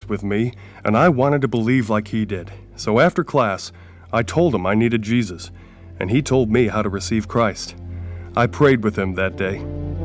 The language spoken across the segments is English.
with me, and I wanted to believe like he did. So after class, I told him I needed Jesus, and he told me how to receive Christ. I prayed with him that day.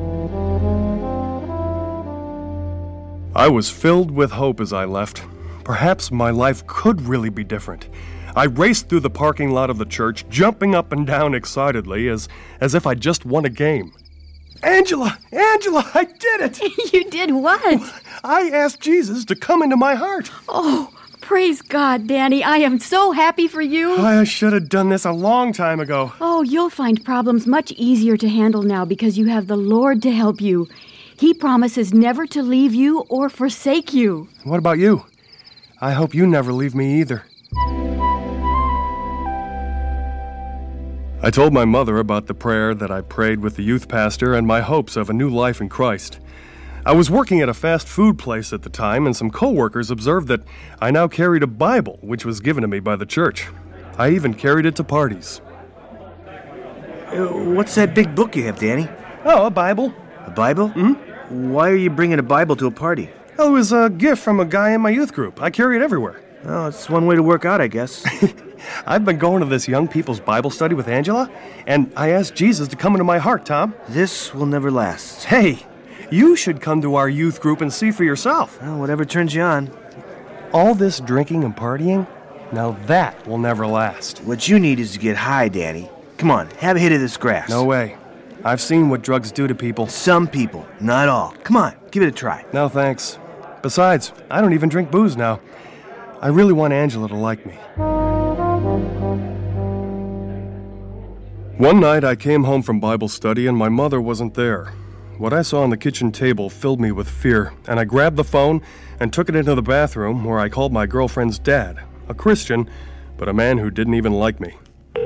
I was filled with hope as I left. Perhaps my life could really be different. I raced through the parking lot of the church, jumping up and down excitedly as if I'd just won a game. Angela, I did it! You did what? I asked Jesus to come into my heart. Oh, praise God, Danny. I am so happy for you. I should have done this a long time ago. Oh, you'll find problems much easier to handle now because you have the Lord to help you. He promises never to leave you or forsake you. What about you? I hope you never leave me either. I told my mother about the prayer that I prayed with the youth pastor and my hopes of a new life in Christ. I was working at a fast food place at the time, and some co-workers observed that I now carried a Bible, which was given to me by the church. I even carried it to parties. What's that big book you have, Danny? Oh, a Bible. A Bible? Mm-hmm. Why are you bringing a Bible to a party? Oh, it was a gift from a guy in my youth group. I carry it everywhere. Oh, it's one way to work out, I guess. I've been going to this young people's Bible study with Angela, and I asked Jesus to come into my heart, Tom. This will never last. Hey, you should come to our youth group and see for yourself. Well, whatever turns you on. All this drinking and partying, now that will never last. What you need is to get high, Danny. Come on, have a hit of this grass. No way. I've seen what drugs do to people. Some people, not all. Come on, give it a try. No, thanks. Besides, I don't even drink booze now. I really want Angela to like me. One night I came home from Bible study and my mother wasn't there. What I saw on the kitchen table filled me with fear, and I grabbed the phone and took it into the bathroom where I called my girlfriend's dad, a Christian, but a man who didn't even like me.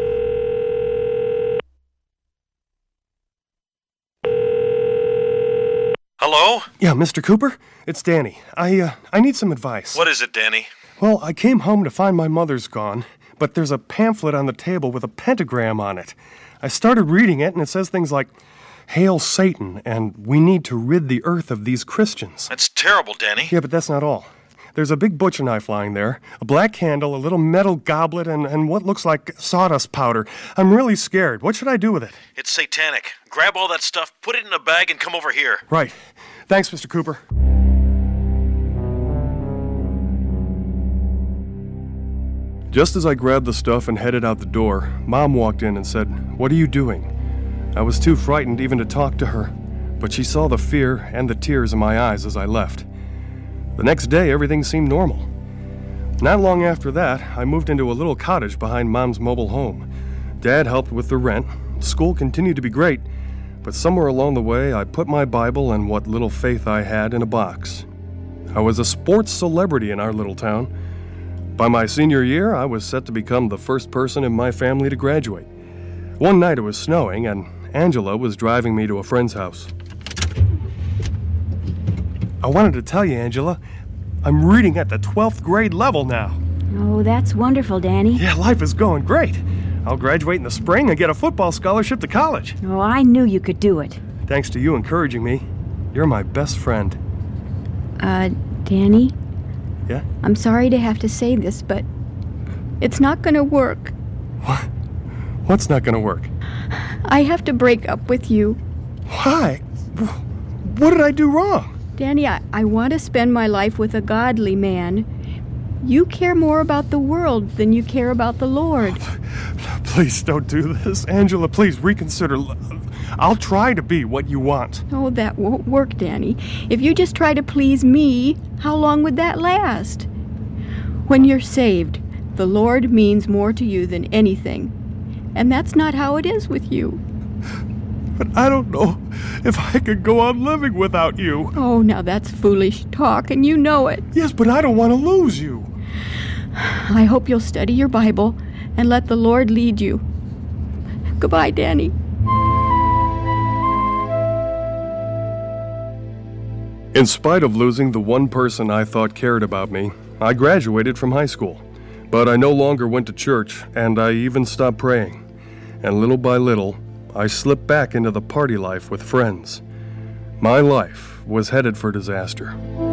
Hello? Yeah, Mr. Cooper? It's Danny. I need some advice. What is it, Danny? Well, I came home to find my mother's gone, but there's a pamphlet on the table with a pentagram on it. I started reading it, and it says things like, "Hail Satan," and "We need to rid the earth of these Christians." That's terrible, Danny. Yeah, but that's not all. There's a big butcher knife lying there, a black candle, a little metal goblet, and what looks like sawdust powder. I'm really scared. What should I do with it? It's satanic. Grab all that stuff, put it in a bag, and come over here. Right. Thanks, Mr. Cooper. Just as I grabbed the stuff and headed out the door, Mom walked in and said, "What are you doing?" I was too frightened even to talk to her, but she saw the fear and the tears in my eyes as I left. The next day, everything seemed normal. Not long after that, I moved into a little cottage behind Mom's mobile home. Dad helped with the rent. School continued to be great, but somewhere along the way, I put my Bible and what little faith I had in a box. I was a sports celebrity in our little town. By my senior year, I was set to become the first person in my family to graduate. One night it was snowing, and Angela was driving me to a friend's house. I wanted to tell you, Angela, I'm reading at the 12th grade level now. Oh, that's wonderful, Danny. Yeah, life is going great. I'll graduate in the spring and get a football scholarship to college. Oh, I knew you could do it. Thanks to you encouraging me. You're my best friend. Danny? Yeah? I'm sorry to have to say this, but it's not gonna work. What? What's not gonna work? I have to break up with you. Why? What did I do wrong? Danny, I want to spend my life with a godly man. You care more about the world than you care about the Lord. Please don't do this. Angela, please reconsider. I'll try to be what you want. Oh, that won't work, Danny. If you just try to please me, how long would that last? When you're saved, the Lord means more to you than anything. And that's not how it is with you. But I don't know if I could go on living without you. Oh, now that's foolish talk, and you know it. Yes, but I don't want to lose you. I hope you'll study your Bible and let the Lord lead you. Goodbye, Danny. In spite of losing the one person I thought cared about me, I graduated from high school. But I no longer went to church, and I even stopped praying. And little by little, I slipped back into the party life with friends. My life was headed for disaster.